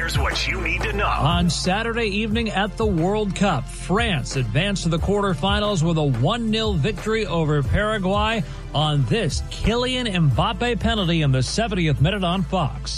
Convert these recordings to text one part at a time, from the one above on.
Here's what you need to know. On Saturday evening at the World Cup, France advanced to the quarterfinals with a 1-0 victory over Paraguay on this Kylian Mbappe penalty in the 70th minute on Fox.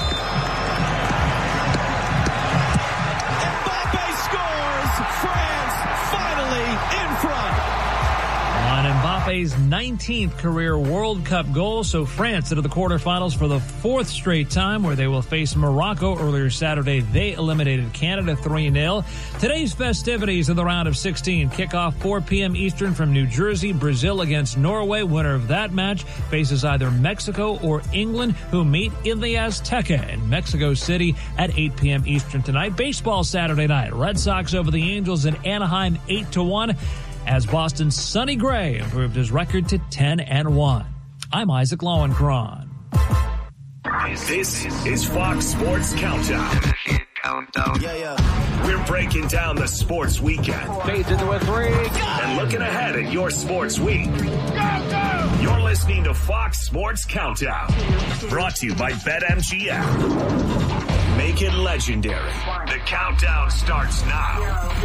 Mbappe scores! France finally in front! On Mbappe's 19th career World Cup goal, so France into the quarterfinals for the fourth straight time, where they will face Morocco. Earlier Saturday, they eliminated Canada 3-0. Today's festivities in the round of 16 kick off 4 p.m. Eastern from New Jersey. Brazil against Norway. Winner of that match faces either Mexico or England, who meet in the Azteca in Mexico City at 8 p.m. Eastern tonight. Baseball Saturday night. Red Sox over the Angels in Anaheim 8-1. As Boston's Sonny Gray improved his record to 10-1. I'm Isaac Lowenkron. This is Fox Sports Countdown. We're breaking down the sports weekend. Fades into a three. And looking ahead at your sports week. You're listening to Fox Sports Countdown. Brought to you by BetMGM. Make it legendary. The countdown starts now.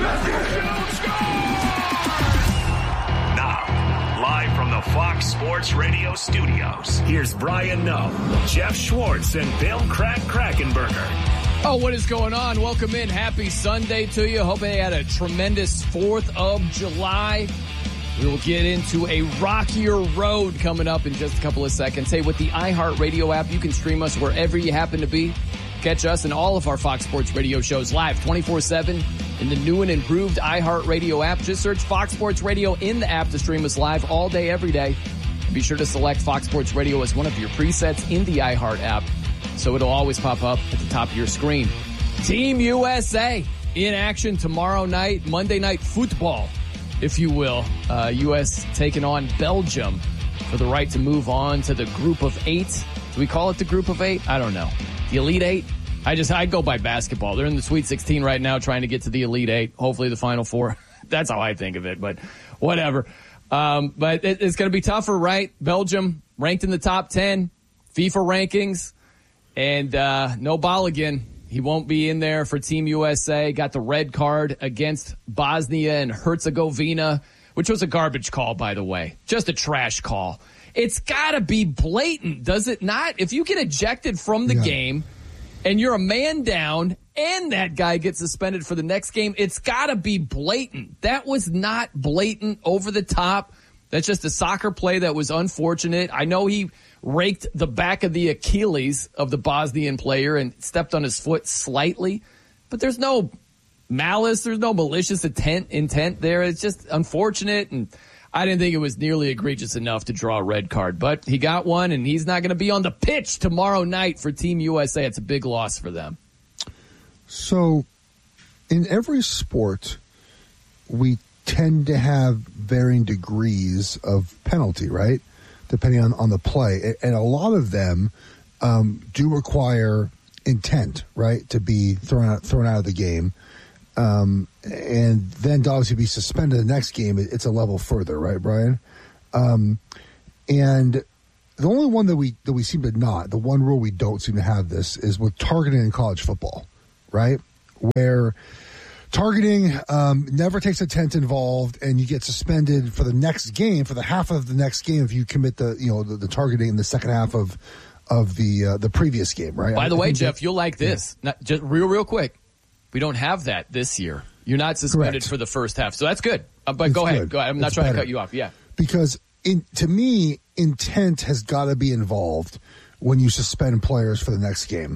Now, live from the Fox Sports Radio studios, here's Brian Noe, Jeff Schwartz, and Bill Krakenberger. Oh, what is going on? Welcome in. Happy Sunday to you. Hope they had a tremendous 4th of July. We will get into a rockier road coming up in just a couple of seconds. Hey, with the iHeartRadio app, you can stream us wherever you happen to be. Catch us and all of our Fox Sports Radio shows live 24/7 in the new and improved iHeartRadio app. Just search Fox Sports Radio in the app to stream us live all day, every day. And be sure to select Fox Sports Radio as one of your presets in the iHeart app, so it'll always pop up at the top of your screen. Team USA in action tomorrow night, Monday Night Football, if you will. U.S. taking on Belgium for the right to move on to the Group of 8. Do we call it the Group of 8? I don't know. The Elite 8? I go by basketball. They're in the Sweet 16 right now trying to get to the Elite 8, hopefully the Final Four. That's how I think of it, but whatever. But it's going to be tougher, right? Belgium ranked in the top 10, FIFA rankings, and no Balogun. He won't be in there for Team USA. Got the red card against Bosnia and Herzegovina, which was a garbage call, by the way. Just a trash call. It's got to be blatant, does it not? If you get ejected from the game and you're a man down and that guy gets suspended for the next game, it's got to be blatant. That was not blatant, over the top. That's just a soccer play that was unfortunate. I know he raked the back of the Achilles of the Bosnian player and stepped on his foot slightly, but there's no malice, there's no malicious intent there. It's just unfortunate, and I didn't think it was nearly egregious enough to draw a red card, but he got one, and he's not going to be on the pitch tomorrow night for Team USA. It's a big loss for them. So, in every sport, we tend to have varying degrees of penalty, right? Depending on the play. And a lot of them do require intent, right, to be thrown out of the game. And then to obviously be suspended the next game, it's a level further, right, Brian? And the only one that we seem to not, the one rule we don't seem to have this, is with targeting in college football, right? Where targeting never takes intent involved, and you get suspended for the next game, for the half of the next game, if you commit the targeting in the second half of the previous game, right? By the way, Jeff, you'll like this. Yeah. Not just real quick. We don't have that this year. You're not suspended for the first half, so that's good. But go ahead. I'm not trying to cut you off. Yeah, because to me, intent has got to be involved when you suspend players for the next game.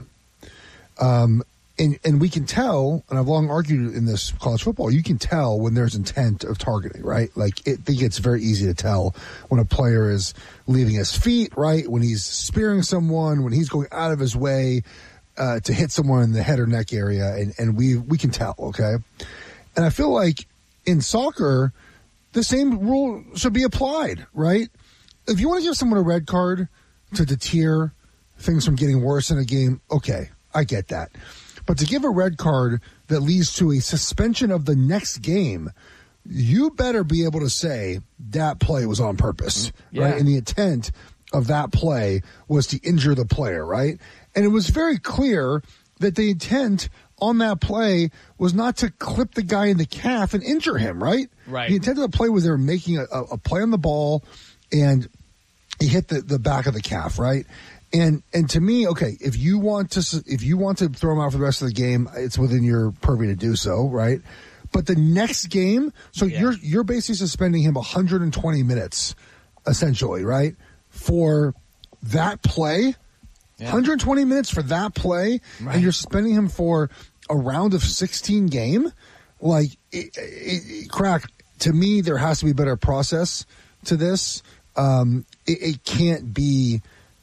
And we can tell, and I've long argued in this college football, you can tell when there's intent of targeting, right? Like, I think it's very easy to tell when a player is leaving his feet, right? When he's spearing someone, when he's going out of his way to hit someone in the head or neck area, and we can tell, okay? And I feel like in soccer, the same rule should be applied, right? If you want to give someone a red card to deter things from getting worse in a game, okay, I get that. But to give a red card that leads to a suspension of the next game, you better be able to say that play was on purpose, right? And the intent of that play was to injure the player, right? And it was very clear that the intent on that play was not to clip the guy in the calf and injure him, right? Right. The intent of the play was they were making a play on the ball, and he hit the back of the calf, right? And to me, okay, if you want to throw him out for the rest of the game, it's within your purview to do so, right? But the next game, so you're basically suspending him 120 minutes, essentially, right? For that play, 120 minutes for that play, right. And you're suspending him for a round of 16 game? Like, Crack, to me, there has to be a better process to this. It can't be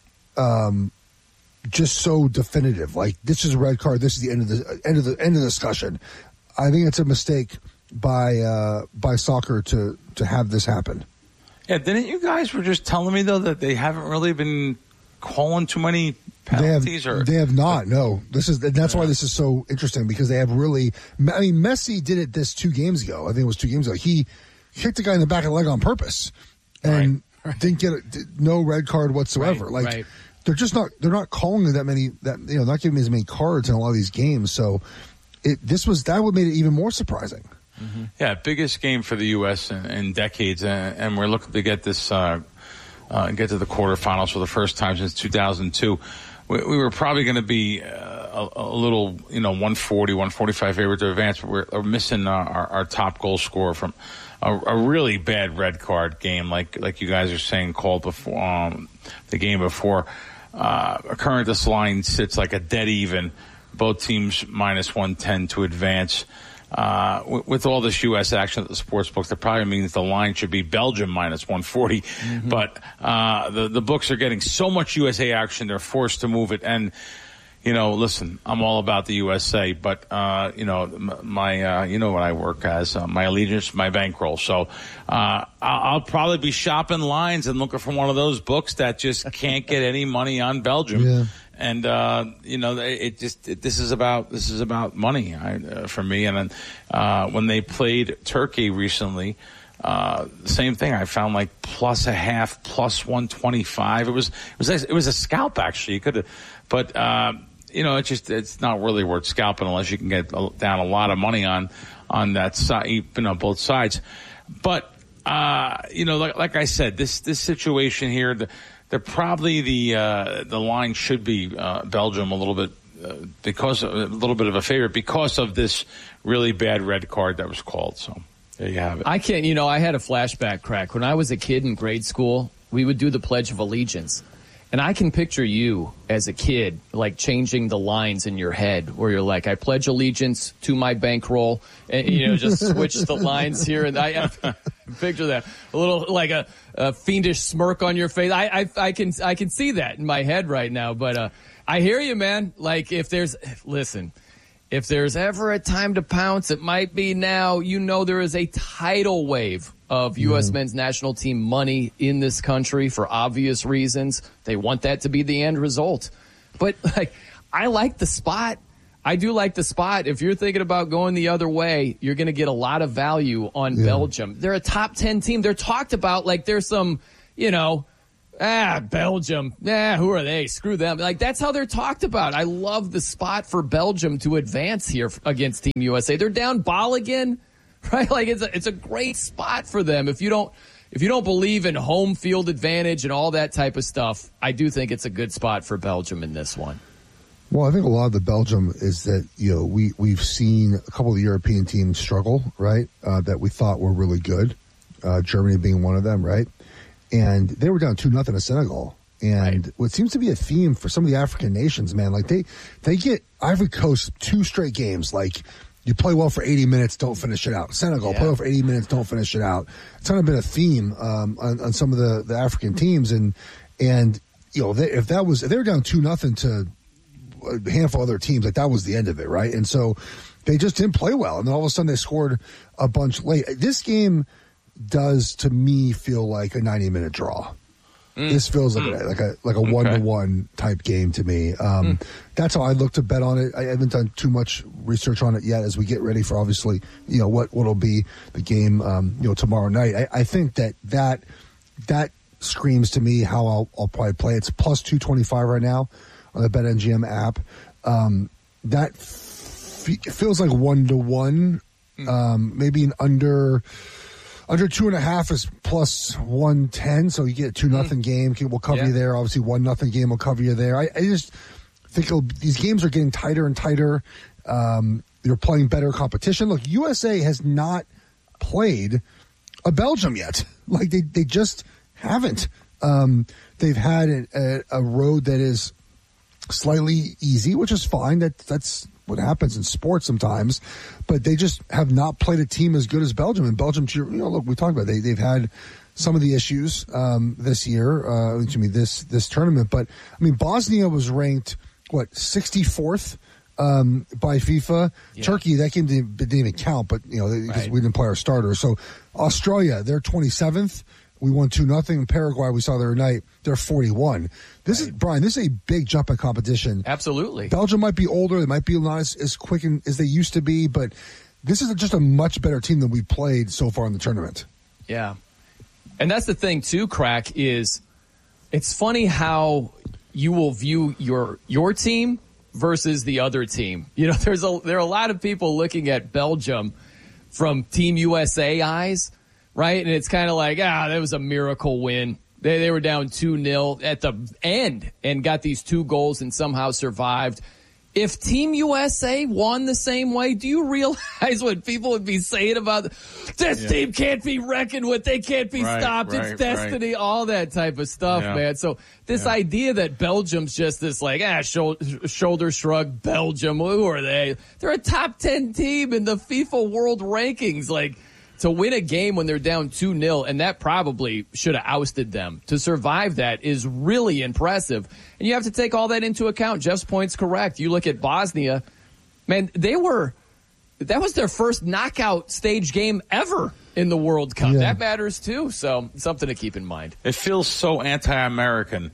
just so definitive. Like, this is a red card. This is the end of the discussion. I think it's a mistake by soccer to have this happen. Yeah, didn't you guys were just telling me though that they haven't really been calling too many penalties? They have not. No, that's why this is so interesting, because they have really. I mean, Messi did it 2 games ago. I think it was 2 games ago. He kicked a guy in the back of the leg on purpose and didn't get no red card whatsoever. They're just not. They're not calling that many. Not giving as many cards in a lot of these games. So that would make it even more surprising. Mm-hmm. Yeah, biggest game for the U.S. in decades, and we're looking to get this get to the quarterfinals for the first time since 2002. We were probably going to be a little, 140, 145 favorite to advance, but we're missing our top goal scorer from a really bad red card game, like you guys are saying, called before the game before. Current, this line sits like a dead even. Both teams minus 110 to advance. With all this U.S. action at the sports books, that probably means the line should be Belgium minus 140. Mm-hmm. But the books are getting so much USA action, they're forced to move it. And, listen, I'm all about the USA, but, my what I work as, my allegiance, my bankroll. So I'll probably be shopping lines and looking for one of those books that just can't get any money on Belgium. Yeah. And this is about money for me. And when they played Turkey recently, same thing. I found like plus a half, plus 125. It was a scalp actually. You could have, but it's not really worth scalping unless you can get down a lot of money on that side, both sides. But like I said, this situation here. They're probably the line should be Belgium a little bit because a little bit of a favorite because of this really bad red card that was called. So there you have it. I can't. I had a flashback, Crack. When I was a kid in grade school, we would do the Pledge of Allegiance, and I can picture you as a kid like changing the lines in your head where you're like, I pledge allegiance to my bankroll, and just switch the lines here, and I picture that a little like a fiendish smirk on your face. I can see that in my head right now. But I hear you, man. Like if there's ever a time to pounce, it might be now. There is a tidal wave of U.S. men's national team money in this country for obvious reasons. They want that to be the end result. But I like the spot. I do like the spot. If you're thinking about going the other way, you're going to get a lot of value on Belgium. They're a top 10 team. They're talked about like there's some, Belgium. Who are they? Screw them. Like that's how they're talked about. I love the spot for Belgium to advance here against Team USA. They're down ball again, right? Like it's a great spot for them. If you don't believe in home field advantage and all that type of stuff, I do think it's a good spot for Belgium in this one. Well, I think a lot of the Belgium is that, we've seen a couple of the European teams struggle, right, that we thought were really good, Germany being one of them, right? And they were down 2-0 to Senegal. And what seems to be a theme for some of the African nations, man, like they get Ivory Coast 2 straight games, like you play well for 80 minutes, don't finish it out. Senegal, play well for 80 minutes, don't finish it out. It's kind of been a theme on some of the African teams. And if they were down 2-0 to a handful of other teams, like that was the end of it, right? And so they just didn't play well, and then all of a sudden they scored a bunch late. This game does to me feel like a 90-minute draw. This feels like a 1-1 type game to me. That's how I look to bet on it. I haven't done too much research on it yet as we get ready for obviously what'll be the game tomorrow night. I think that screams to me how I'll probably play. It's plus 225 right now on the BetMGM app. that feels like 1-to-1. Maybe an under 2.5 is plus 110. So you get a 2-0 game. We'll cover you there. Obviously, 1-0 game will cover you there. I just think these games are getting tighter and tighter. You're playing better competition. Look, USA has not played a Belgium yet. Like they just haven't. They've had a road that is slightly easy, which is fine. That's what happens in sports sometimes. But they just have not played a team as good as Belgium. And Belgium, look, we talked about they've had some of the issues this year. This tournament. But I mean, Bosnia was ranked 64th. By FIFA. Turkey, that game didn't even count, but because we didn't play our starters. So Australia, they're 27th. We won 2-0. Paraguay, we saw the other night, they're 41. This is Brian. This is a big jump in competition. Absolutely. Belgium might be older. They might be not as quick as they used to be, but this is just a much better team than we played so far in the tournament. Yeah, and that's the thing too. Crack is it's funny how you will view your team versus the other team. There are a lot of people looking at Belgium from Team USA eyes, right? And it's kind of like, that was a miracle win. They were down 2-0 at the end and got these 2 goals and somehow survived. If Team USA won the same way, do you realize what people would be saying about this team can't be reckoned with, they can't be stopped, it's destiny, all that type of stuff, man. So this idea that Belgium's just this shoulder shrug, Belgium, who are they? They're a top 10 team in the FIFA World Rankings. Like, to win a game when they're down 2-0, and that probably should have ousted them. To survive that is really impressive. And you have to take all that into account. Jeff's point's correct. You look at Bosnia, man, that was their first knockout stage game ever in the World Cup. That matters too. So something to keep in mind. It feels so anti-American.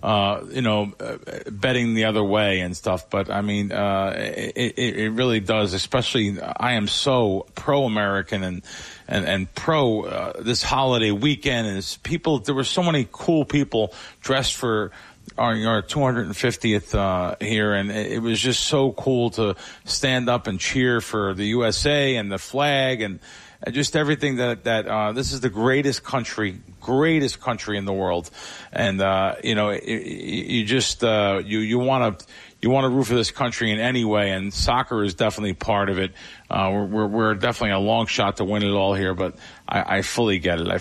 Betting the other way and stuff. But I mean, it really does, especially I am so pro-American and pro this holiday weekend is there were so many cool people dressed for our 250th here, and it was just so cool to stand up and cheer for the USA and the flag and just everything that this is the greatest country in the world. And, you just, you want to root for this country in any way. And soccer is definitely part of it. We're definitely a long shot to win it all here, but I fully get it.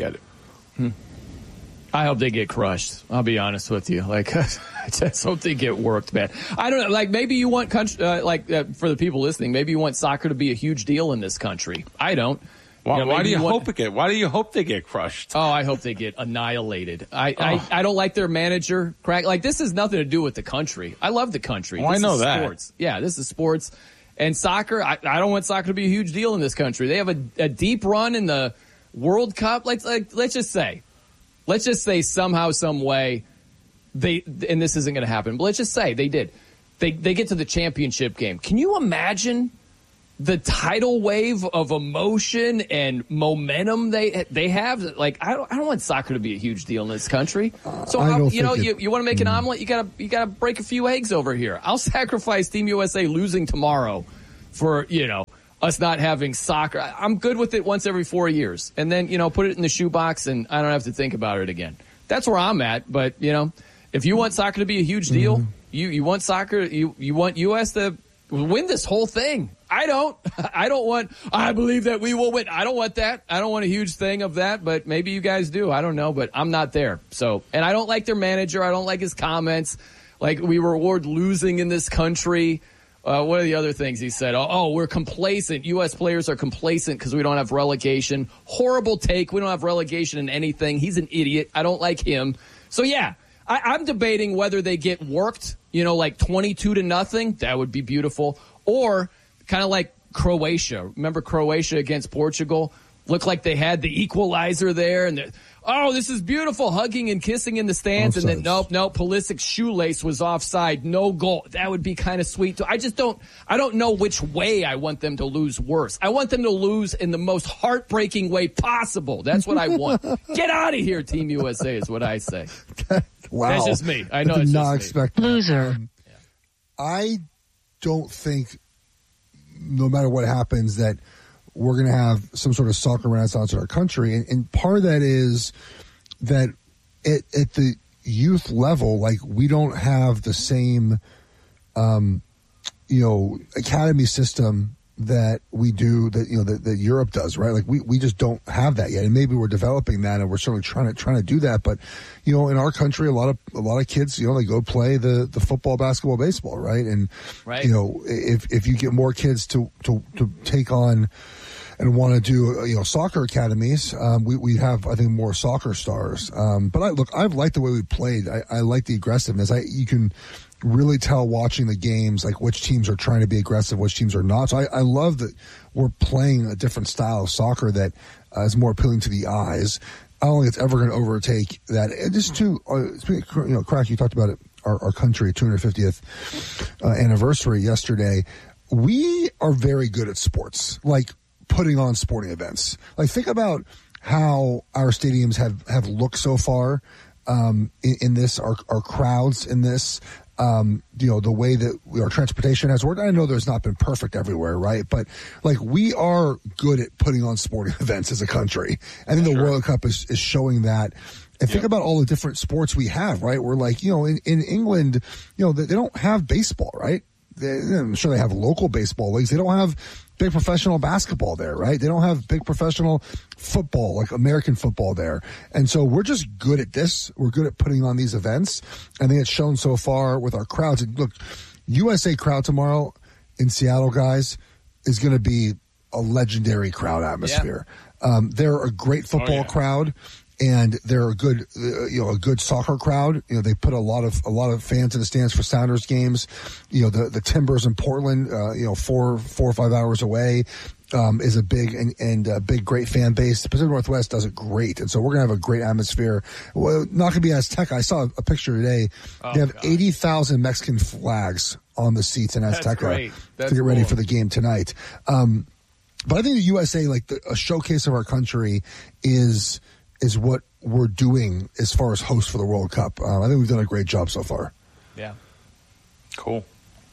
I hope they get crushed. I'll be honest with you. Like, I just hope they get worked, man. I don't know. Like, maybe you want for the people listening, maybe you want soccer to be a huge deal in this country. I don't. Why do you hope they get crushed? Oh, I hope they get annihilated. I don't like their manager. Like, this has nothing to do with the country. I love the country. Well, I know that. Sports. Yeah, this is sports. And soccer, I don't want soccer to be a huge deal in this country. They have a deep run in the World Cup. Let's just say somehow, some way, and this isn't going to happen, but let's just say they did. They get to the championship game. Can you imagine the tidal wave of emotion and momentum they have? Like, I don't want soccer to be a huge deal in this country. So you want to make an omelet, you gotta break a few eggs over here. I'll sacrifice Team USA losing tomorrow for us not having soccer. I'm good with it once every 4 years, and then put it in the shoebox, and I don't have to think about it again. That's where I'm at. But if you want soccer to be a huge deal, you want soccer, you want US to win this whole thing. I don't want, I believe that we will win. I don't want that. I don't want a huge thing of that, but maybe you guys do. I don't know, but I'm not there. So, and I don't like their manager. I don't like his comments. Like, we reward losing in this country. What are the other things he said? Oh, we're complacent. U.S. players are complacent because we don't have relegation. Horrible take. We don't have relegation in anything. He's an idiot. I don't like him. So, yeah, I'm debating whether they get worked, like 22-0. That would be beautiful. Or kind of like Croatia. Remember Croatia against Portugal? Looked like they had the equalizer there, and this is beautiful, hugging and kissing in the stands. Offsides. And then nope, Pulisic's shoelace was offside, no goal. That would be kind of sweet too. I don't know which way I want them to lose worse. I want them to lose in the most heartbreaking way possible. That's what I want. Get out of here, Team USA, is what I say. Wow. That's just me. I know it's not just me. Loser. I don't think, no matter what happens, that we're going to have some sort of soccer renaissance in our country. And part of that is that at the youth level, like, we don't have the same, academy system that we do, that Europe does, right? Like, we just don't have that yet, and maybe we're developing that, and we're certainly trying to do that. But in our country, a lot of kids, they go play the football, basketball, baseball, right? And right. If you get more kids to take on and want to do soccer academies, we have, I think, more soccer stars. But I've liked the way we played. I like the aggressiveness. You can really tell watching the games, like, which teams are trying to be aggressive, which teams are not. So I love that we're playing a different style of soccer that is more appealing to the eyes. I don't think it's ever going to overtake that. And just Crack, you talked about it, our country 250th anniversary yesterday. We are very good at sports, like putting on sporting events. Like, think about how our stadiums have looked so far in this, our crowds in this. The way that our transportation has worked. I know there's not been perfect everywhere, right? But, like, we are good at putting on sporting events as a country. I think the World Cup is showing that. And think about all the different sports we have, right? We're like, in England, they don't have baseball, right? I'm sure they have local baseball leagues. They don't have big professional basketball there, right? They don't have big professional football, like American football there. And so we're just good at this. We're good at putting on these events. I think it's shown so far with our crowds. And look, USA crowd tomorrow in Seattle, guys, is going to be a legendary crowd atmosphere. Yeah. They're a great football crowd. And they're a good, a good soccer crowd. They put a lot of fans in the stands for Sounders games. The Timbers in Portland, 4 or 5 hours away, is a big and big, great fan base. The Pacific Northwest does it great. And so we're going to have a great atmosphere. Well, not going to be Azteca. I saw a picture today. They have 80,000 Mexican flags on the seats in Azteca to get ready for the game tonight. But I think the USA, like a showcase of our country is what we're doing as far as host for the World Cup. I think we've done a great job so far. Yeah. Cool.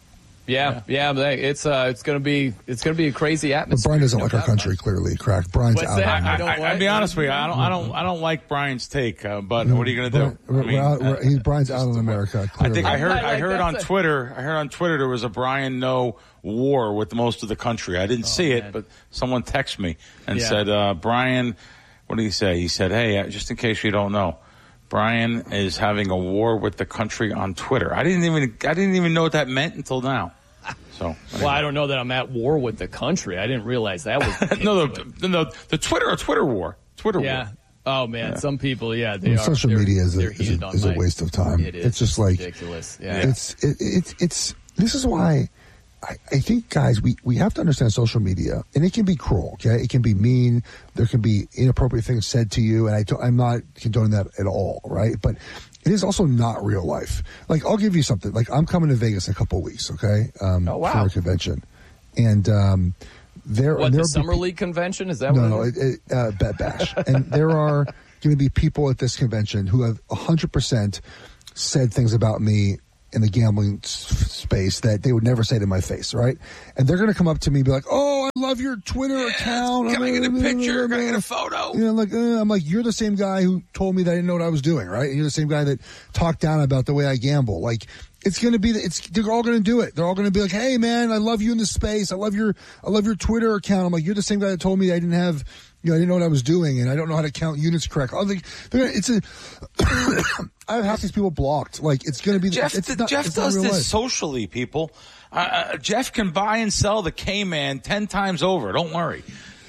Yeah. It's going to be a crazy atmosphere. But Brian doesn't like our country, clearly. Crack. Brian's out. I'll be honest with you. I don't like Brian's take. But what are you going to do? Brian's out in America. Clearly. I heard on Twitter. I heard on Twitter there was a Brian No war with most of the country. I didn't see it, but someone texted me and said, Brian. What did he say? He said, hey, just in case you don't know, Brian is having a war with the country on Twitter. I didn't even know what that meant until now. So, well, I don't know that I'm at war with the country. I didn't realize that was the Twitter war. Yeah. Oh man, some people, social media is a waste of time. It's just like ridiculous. Yeah. It's this is why I think, guys, we have to understand social media, and it can be cruel, okay? It can be mean. There can be inappropriate things said to you, and I'm not condoning that at all, right? But it is also not real life. Like, I'll give you something. Like, I'm coming to Vegas in a couple of weeks, okay? For a convention. And the Summer League convention? Is that Bet Bash. And there are going to be people at this convention who have 100% said things about me in the gambling space that they would never say to my face, right? And they're going to come up to me and be like, oh, I love your Twitter account. Can I get a picture? Can I get a photo? I'm like, you're the same guy who told me that I didn't know what I was doing, right? And you're the same guy that talked down about the way I gamble. Like, it's going to be, they're all going to do it. They're all going to be like, hey, man, I love you in this space. I love your Twitter account. I'm like, you're the same guy that told me I didn't have, I didn't know what I was doing, and I don't know how to count units correct. I have half these people blocked. Like, it's going to be. Jeff does this socially, people. Jeff can buy and sell the K-Man 10 times over. Don't worry.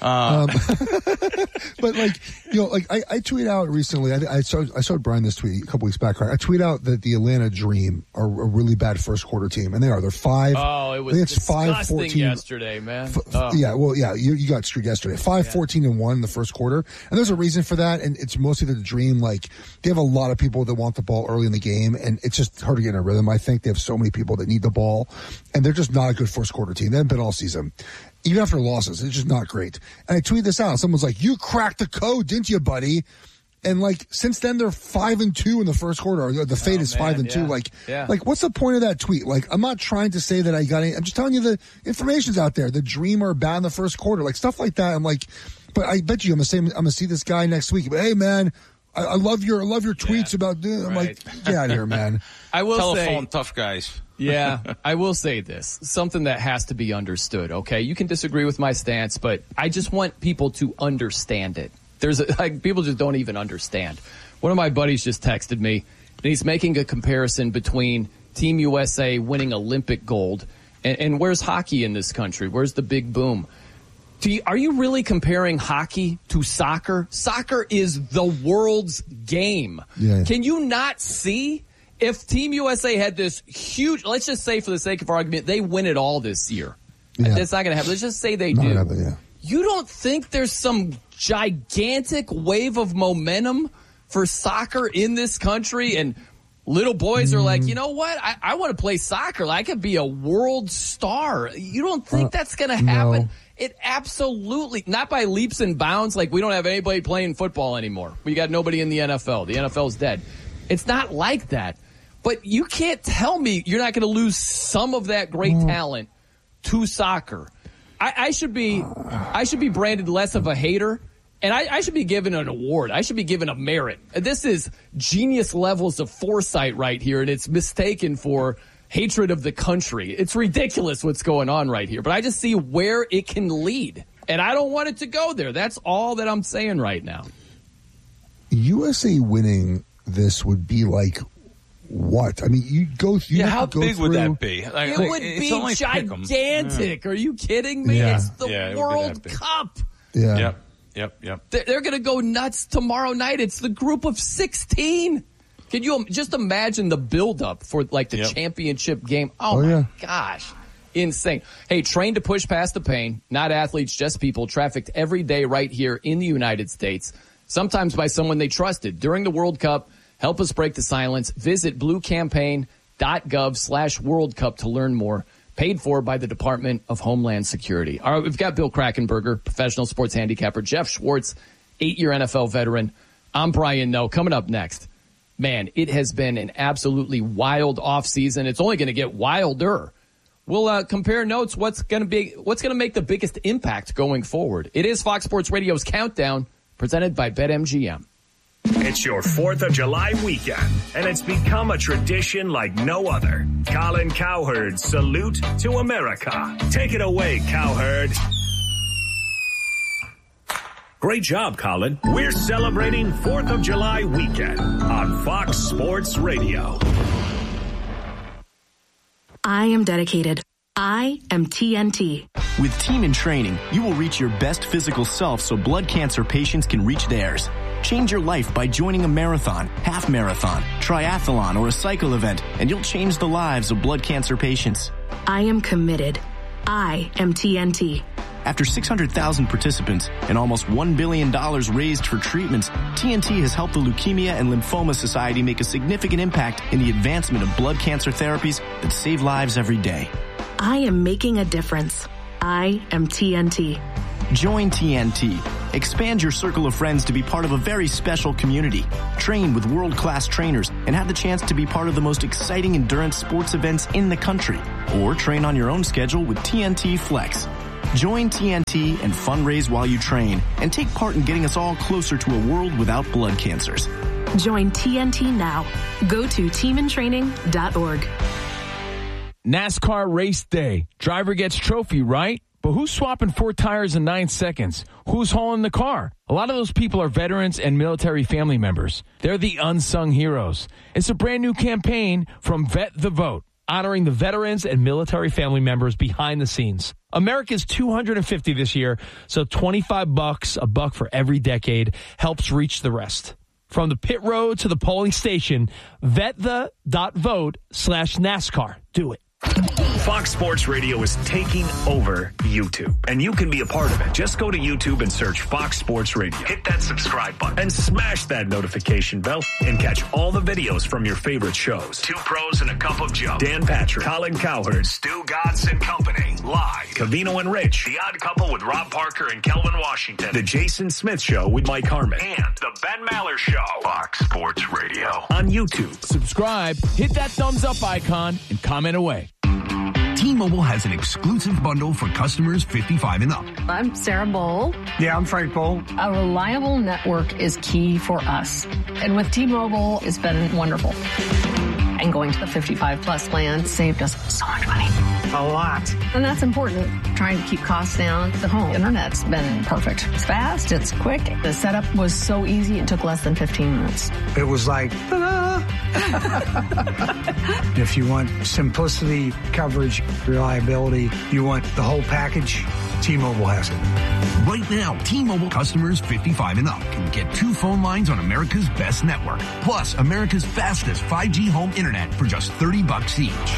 But I tweet out recently. I showed Brian this tweet a couple weeks back. I tweet out that the Atlanta Dream are a really bad first quarter team, and they are. They're 5. Oh, it was disgusting 5-14 yesterday, man. You got screwed yesterday. 5-14-1 in the first quarter, and there's a reason for that. And it's mostly that the Dream, like, they have a lot of people that want the ball early in the game, and it's just hard to get in a rhythm. I think they have so many people that need the ball, and they're just not a good first quarter team. They haven't been all season. Even after losses, it's just not great. And I tweeted this out. Someone's like, you cracked the code, didn't you, buddy? And like since then, they're 5-2 in the first quarter. Or the fate is 5-2. Like what's the point of that tweet? Like, I'm not trying to say that I got any. I'm just telling you the information's out there. The Dream are bad in the first quarter, like stuff like that. I'm like, but I bet you I'm gonna see this guy next week. But hey, man, I love your tweets about. I'm like, get out of here, man. I will Telephone tough guys. Yeah, I will say this. Something that has to be understood, okay? You can disagree with my stance, but I just want people to understand it. People just don't even understand. One of my buddies just texted me, and he's making a comparison between Team USA winning Olympic gold and where's hockey in this country? Where's the big boom? Are you really comparing hockey to soccer? Soccer is the world's game. Yeah. Can you not see? If Team USA had this huge, let's just say for the sake of argument, they win it all this year. Yeah. That's not going to happen. Let's just say they do. Happen, yeah. You don't think there's some gigantic wave of momentum for soccer in this country? And little boys are like, you know what? I want to play soccer. I could be a world star. You don't think that's going to happen? No. It absolutely, not by leaps and bounds. Like, we don't have anybody playing football anymore. We got nobody in the NFL. The NFL's dead. It's not like that. But you can't tell me you're not going to lose some of that great talent to soccer. I should be branded less of a hater, and I should be given an award. I should be given a merit. This is genius levels of foresight right here, and it's mistaken for hatred of the country. It's ridiculous what's going on right here. But I just see where it can lead, and I don't want it to go there. That's all that I'm saying right now. USA winning this would be like what? I mean, you go through. Yeah, how big would that be? Like, it would be gigantic. Are you kidding me? Yeah. It's the World Cup. Yeah. Yep. They're going to go nuts tomorrow night. It's the group of 16. Can you just imagine the buildup for like the championship game? Oh my gosh. Insane. Hey, trained to push past the pain, not athletes, just people, trafficked every day right here in the United States, sometimes by someone they trusted. During the World Cup, help us break the silence. Visit bluecampaign.gov/World Cup to learn more. Paid for by the Department of Homeland Security. All right, we've got Bill Krackomberger, professional sports handicapper, Jeff Schwartz, 8-year NFL veteran. I'm Brian Noe. Coming up next, man, it has been an absolutely wild offseason. It's only going to get wilder. We'll compare notes. What's going to make the biggest impact going forward? It is Fox Sports Radio's Countdown, presented by BetMGM. It's your 4th of July weekend, and it's become a tradition like no other. Colin Cowherd's Salute to America. Take it away, Cowherd. Great job, Colin. We're celebrating 4th of July weekend on Fox Sports Radio. I am dedicated. I am TNT. With Team in Training, you will reach your best physical self so blood cancer patients can reach theirs. Change your life by joining a marathon, half marathon, triathlon, or a cycle event, and you'll change the lives of blood cancer patients. I am committed. I am TNT. After 600,000 participants and almost $1 billion raised for treatments, TNT has helped the Leukemia and Lymphoma Society make a significant impact in the advancement of blood cancer therapies that save lives every day. I am making a difference. I am TNT. Join TNT. Expand your circle of friends to be part of a very special community. Train with world-class trainers and have the chance to be part of the most exciting endurance sports events in the country. Or train on your own schedule with TNT Flex. Join TNT and fundraise while you train and take part in getting us all closer to a world without blood cancers. Join TNT now. Go to teamintraining.org. NASCAR race day. Driver gets trophy, right? But who's swapping 4 tires in 9 seconds? Who's hauling the car? A lot of those people are veterans and military family members. They're the unsung heroes. It's a brand new campaign from Vet the Vote, honoring the veterans and military family members behind the scenes. America's 250 this year, so $25, a buck for every decade, helps reach the rest. From the pit road to the polling station, vetThe.vote/NASCAR. Do it. Fox Sports Radio is taking over YouTube, and you can be a part of it. Just go to YouTube and search Fox Sports Radio. Hit that subscribe button and smash that notification bell and catch all the videos from your favorite shows. Two Pros and a Cup of Joe. Dan Patrick, Colin Cowherd, Stu Godson and Company. Live. Covino and Rich. The Odd Couple with Rob Parker and Kelvin Washington. The Jason Smith Show with Mike Harmon. And The Ben Maller Show. Fox Sports Radio. On YouTube. Subscribe, hit that thumbs up icon, and comment away. T-Mobile has an exclusive bundle for customers 55 and up. I'm Sarah Bowl. Yeah, I'm Frank Bowl. A reliable network is key for us. And with T-Mobile, it's been wonderful. And going to the 55-plus plan saved us so much money. A lot. And that's important. Trying to keep costs down. The home internet's been perfect. It's fast. It's quick. The setup was so easy. It took less than 15 minutes. It was like, ta-da! If you want simplicity, coverage, reliability, you want the whole package, T-Mobile has it. Right now, T-Mobile customers 55 and up can get 2 phone lines on America's best network, plus America's fastest 5G home internet for just $30 each.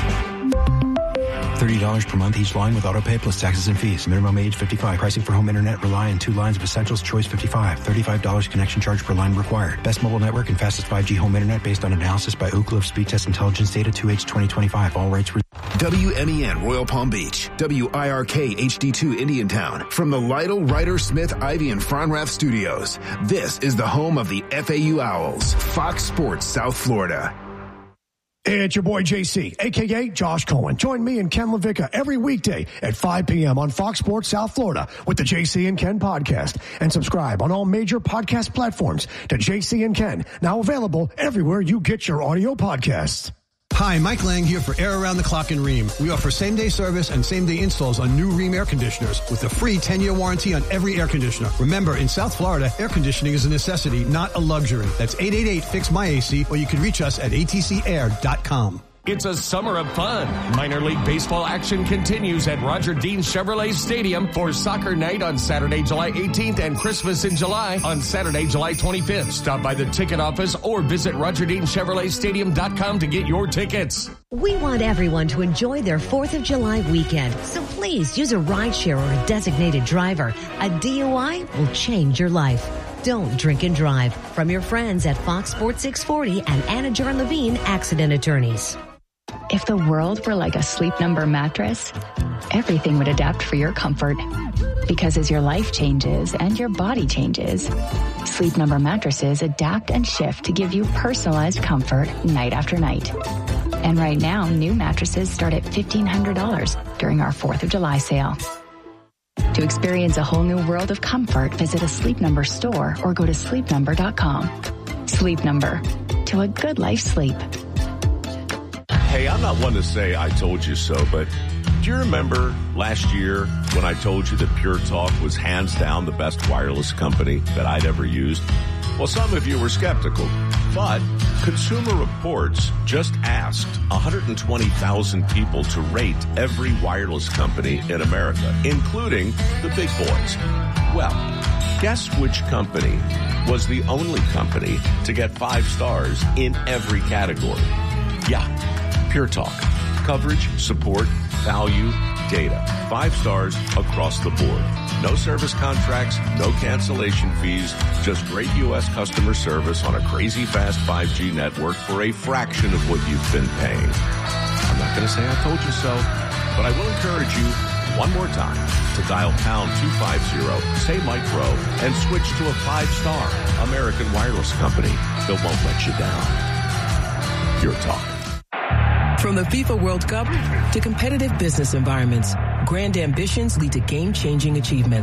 $30 per month each line with autopay plus taxes and fees. Minimum age 55. Pricing for home internet rely on 2 lines of Essentials Choice 55. $35 connection charge per line required. Best mobile network and fastest 5G home internet based on analysis by Ookla of Speed Test Intelligence data 2H 2025. All rights WMEN Royal Palm Beach. WIRK HD2 Indiantown. From the Lytle, Ryder, Smith, Ivy, and Fronrath studios. This is the home of the FAU Owls. Fox Sports South Florida. It's your boy JC, a.k.a. Josh Cohen. Join me and Ken LaVicka every weekday at 5 p.m. on Fox Sports South Florida with the JC and Ken podcast. And subscribe on all major podcast platforms to JC and Ken, now available everywhere you get your audio podcasts. Hi, Mike Lang here for Air Around the Clock in Rheem. We offer same-day service and same-day installs on new Rheem air conditioners with a free 10-year warranty on every air conditioner. Remember, in South Florida, air conditioning is a necessity, not a luxury. That's 888-FIX-MY-AC, or you can reach us at atcair.com. It's a summer of fun. Minor League Baseball action continues at Roger Dean Chevrolet Stadium for Soccer Night on Saturday, July 18th and Christmas in July on Saturday, July 25th. Stop by the ticket office or visit RogerDeanChevroletStadium.com to get your tickets. We want everyone to enjoy their 4th of July weekend, so please use a rideshare or a designated driver. A DUI will change your life. Don't drink and drive. From your friends at Fox Sports 640 and Anna Joran Levine, accident attorneys. If the world were like a Sleep Number mattress, everything would adapt for your comfort. Because as your life changes and your body changes, Sleep Number mattresses adapt and shift to give you personalized comfort night after night. And right now, new mattresses start at $1,500 during our 4th of July sale. To experience a whole new world of comfort, visit a Sleep Number store or go to sleepnumber.com. Sleep Number. To a good life sleep. Hey, I'm not one to say I told you so, but do you remember last year when I told you that Pure Talk was hands down the best wireless company that I'd ever used? Well, some of you were skeptical, but Consumer Reports just asked 120,000 people to rate every wireless company in America, including the big boys. Well, guess which company was the only company to get 5 stars in every category? Yeah, Pure Talk. Coverage, support, value, data. 5 stars across the board. No service contracts, no cancellation fees, just great U.S. customer service on a crazy fast 5G network for a fraction of what you've been paying. I'm not going to say I told you so, but I will encourage you one more time to dial pound 250, say Mike Rowe, and switch to a 5-star American wireless company that won't let you down. Pure Talk. From the FIFA World Cup to competitive business environments, grand ambitions lead to game-changing achievements.